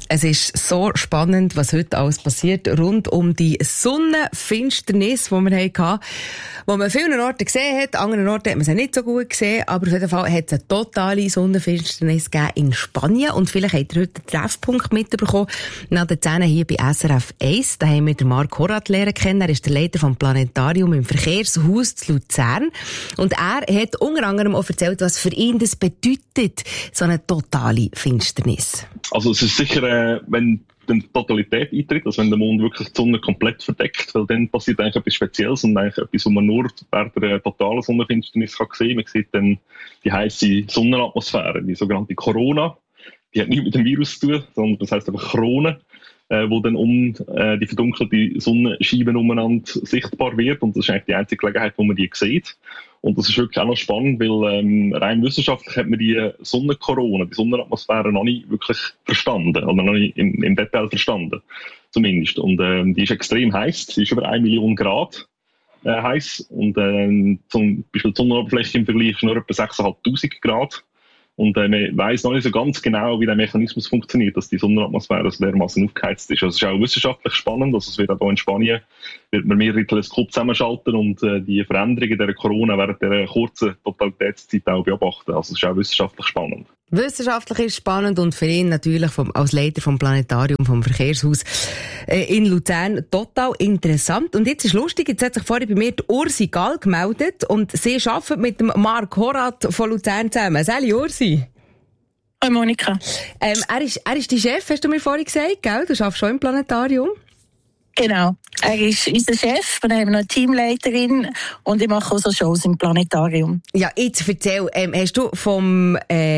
Es ist so spannend, was heute alles passiert rund um die Sonnenfinsternis, die wir hatten, die man an vielen Orten gesehen hat. An anderen Orten hat man sie nicht so gut gesehen, aber auf jeden Fall hat es eine totale Sonnenfinsternis gegeben in Spanien. Und vielleicht habt ihr heute einen Treffpunkt mitbekommen. Nach den 10 hier bei SRF 1, da haben wir den Marc Horat lernen kennen. Er ist der Leiter vom Planetarium im Verkehrshaus zu Luzern. Und er hat unter anderem auch erzählt, was für ihn das bedeutet, so eine totale Finsternis. Also es ist sicher, wenn die Totalität eintritt, also wenn der Mond wirklich die Sonne komplett verdeckt, weil dann passiert eigentlich etwas Spezielles und eigentlich etwas, was man nur während der totalen Sonnenfinsternis kann sehen. Man sieht dann die heisse Sonnenatmosphäre, die sogenannte Corona. Die hat nichts mit dem Virus zu tun, sondern das heisst einfach Krone, wo dann um die verdunkelte Sonnenscheibe umeinander sichtbar wird. Und das ist eigentlich die einzige Gelegenheit, wo man die sieht. Und das ist wirklich auch noch spannend, weil rein wissenschaftlich hat man die Sonnenkorona, die Sonnenatmosphäre noch nicht wirklich verstanden, oder noch nicht im Detail verstanden, zumindest. Und die ist extrem heiß, sie ist über 1 Million Grad heiß. Und zum Beispiel die Sonnenoberfläche im Vergleich ist nur etwa 6'500 Grad. Und man weiss noch nicht so ganz genau, wie der Mechanismus funktioniert, dass die Sonnenatmosphäre so dermaßen aufgeheizt ist. Also es ist auch wissenschaftlich spannend. Also es wird auch hier in Spanien wird man mehrere Teleskope zusammenschalten und die Veränderungen der Corona während der kurzen Totalitätszeit auch beobachten. Also es ist auch wissenschaftlich spannend. Wissenschaftlich ist spannend und für ihn natürlich als Leiter vom Planetarium, vom Verkehrshaus in Luzern total interessant. Und jetzt ist lustig, jetzt hat sich vorhin bei mir die Ursi Gall gemeldet und sie arbeitet mit dem Marc Horat von Luzern zusammen. Sali Ursi. Hallo Monika. Er ist dein Chef, hast du mir vorhin gesagt, gell? Du arbeitest schon im Planetarium. Genau. Er ist unser Chef, wir haben noch eine Teamleiterin und ich mache auch so Shows im Planetarium. Ja, jetzt erzähl, hast du vom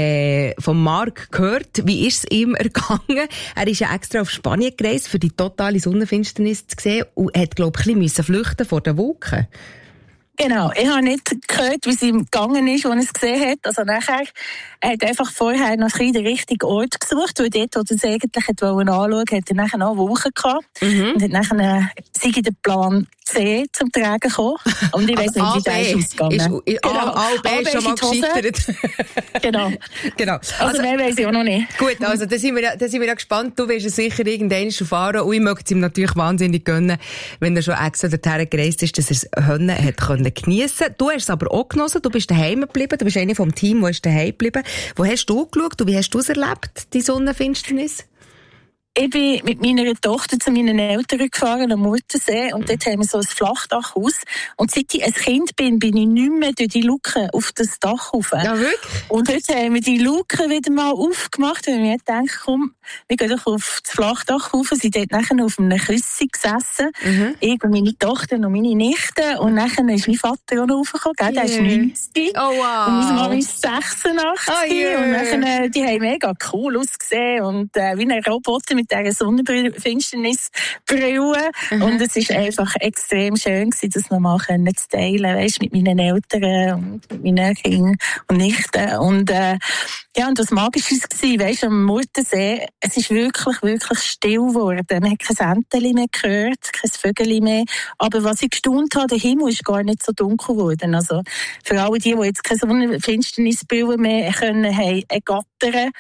Marc gehört, wie ist es ihm ergangen? Er ist ja extra auf Spanien gereist, für die totale Sonnenfinsternis zu sehen und hat, glaube ich, ein bisschen flüchten vor den Wolken. Genau, ich habe nicht gehört, wie es ihm gegangen ist, als er es gesehen hat. Also nachher, er hat einfach vorher noch den richtigen Ort gesucht, weil dort, wo er es eigentlich anschauen wollte, hat er nachher noch Wochen gehabt. Und hat nachher sei der Plan C zum Tragen gekommen. Und ich weiss nicht, wie der ist ausgegangen. A, B ist schon mal gescheitert. Genau. Also mehr weiss ich auch noch nicht. Gut, also da sind wir ja gespannt. Du wirst es sicher irgendwann erfahren. Und ich möchte es ihm natürlich wahnsinnig gönnen, wenn er schon extra dorthin gereist ist, dass er es hat können geniessen. Du hast es aber auch genossen. Du bist daheim geblieben. Du bist einer vom Team, der ist daheim geblieben. Wo hast du geschaut und wie hast du es erlebt, die Sonnenfinsternis? Ich bin mit meiner Tochter zu meinen Eltern gefahren am Muttersee und dort haben wir so ein Flachdachhaus. Und seit ich ein Kind bin ich nicht mehr durch die Luke auf das Dach rauf. Ja, wirklich? Und jetzt haben wir die Luke wieder mal aufgemacht, weil wir gedacht, komm, wir gehen doch auf das Flachdach rauf. Sie sind dort nachher auf einem Küssi gesessen. Ich und meine Tochter und meine Nichte. Und nachher ist mein Vater auch noch raufgekommen, gell? Der ist 90. Oh, wow. Und meine Mama ist 86. Und nachher, die haben mega cool ausgesehen und wie ein Roboter mit dieser Sonnenfinsternisbrille. Und es war einfach extrem schön, das nochmal zu teilen, weisst, mit meinen Eltern und mit meinen Kindern und Nichten. Und und das Magische war, weisst, am Murtensee, es ist wirklich, wirklich still geworden. Man hat kein Enteli mehr gehört, kein Vögel mehr. Aber was ich gestaunt habe, der Himmel ist gar nicht so dunkel geworden. Also, für alle die jetzt keine Sonnenfinsternisbrille mehr haben ergattern,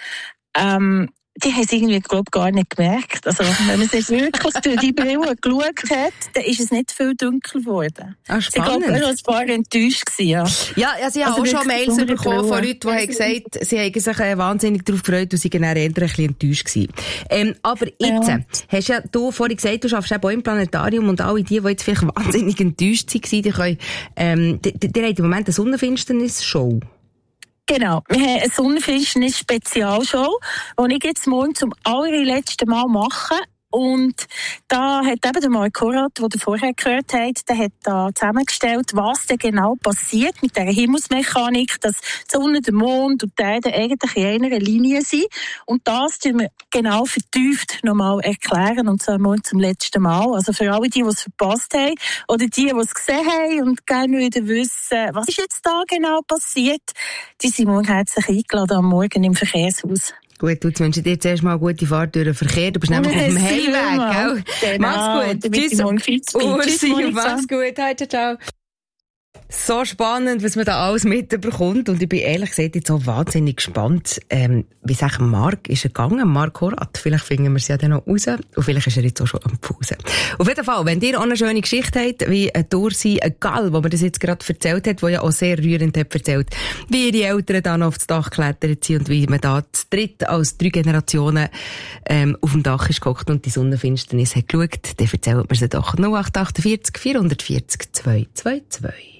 die haben es irgendwie, gar nicht gemerkt. Also, wenn man sich wirklich durch die Brille geschaut hat, dann ist es nicht viel dunkler geworden. Ah, spannend. Ich war ein paar enttäuscht gewesen, Ja, sie haben auch schon Mails bekommen von Leuten, die haben gesagt, sie haben sich wahnsinnig darauf gefreut und sie waren eher ein bisschen enttäuscht gewesen. Aber jetzt, hast ja du vorhin gesagt, du arbeitest auch im Planetarium und alle die jetzt vielleicht wahnsinnig enttäuscht waren, die können, die haben im Moment eine Sonnenfinsternis-Show. Genau. Wir haben eine Sonnenfinsternis-Spezialshow, die ich jetzt morgen zum allerletzten Mal mache. Und da hat eben der Marc Horat, den ihr vorher gehört habt, der hat da zusammengestellt, was denn genau passiert mit dieser Himmelsmechanik, dass die Sonne, der Mond und die Erde eigentlich in einer Linie sind. Und das tun wir genau vertieft nochmal erklären, und zwar morgen zum letzten Mal. Also für alle, die es verpasst haben, oder die es gesehen haben und gerne wissen, was ist jetzt da genau passiert, die sind morgen herzlich eingeladen am Morgen im Verkehrshaus. Gut, du wünschst dir zuerst mal eine gute Fahrt durch den Verkehr. Du bist nämlich auf dem Heimweg, gell? Genau. Mach's gut. Tschüss. Ursi, mach's gut. Ciao, ciao. So spannend, was man da alles mitbekommt. Und ich bin ehrlich gesagt jetzt so wahnsinnig gespannt, wie sagt Marc ist er gegangen? Marc Horat. Vielleicht finden wir es ja dann noch raus. Und vielleicht ist er jetzt auch schon am Pause. Auf jeden Fall, wenn ihr auch eine schöne Geschichte habt, wie ein Dorsi, ein Gall, wo man das jetzt gerade erzählt hat, wo ja auch sehr rührend hat erzählt, wie ihre Eltern dann aufs Dach geklettert sind und wie man da zu dritt als 3 Generationen auf dem Dach ist gehockt und die Sonnenfinsternis hat geschaut, dann erzählt man sie doch. 0848 440 222.